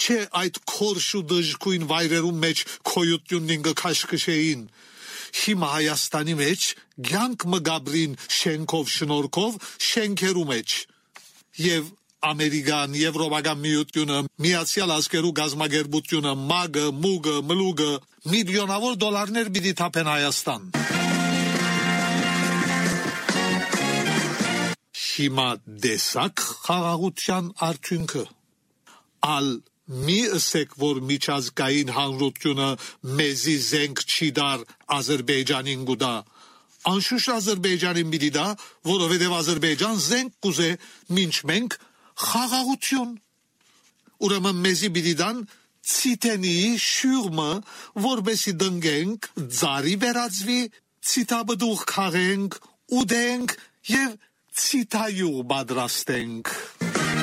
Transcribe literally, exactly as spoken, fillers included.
Չէ այդ քորշ ու դժգույն վայրերում մեջ քոյությունն կքաշքշեին։ Հիմա Հայաստանի մեջ ցանկ մգաբրին շենքով շնորհքով շենքերու մեջ։ Եվ Ամերիկան, Եվրոպական միությունը, Միացյալ Աշխարհու գազագերբությունը, մագը, մուգը, մլուգը միլիոնավոր դոլարներ պիտի թափեն Հայաստան։ Հիմա դեսակ խաղաղության արդյունքը։ Ալ մի ասեք, որ միջազգային հանրությունը մեզի զենք չի դար Ադրբեջանին գուդա։ Անշուշտ Ադրբեջանին պիտի դա, որովհետև Ադրբեջան զենք կուզե, մինչ մենք խաղաղություն։ Ուրեմն մեզի պիտի դան ցիտենիի շուրմը, որբեսի դնգենք, ձարի վերածվի, ցիտաբդուղ քաղենք, ուդենք և ցիտայու բադրաստենք։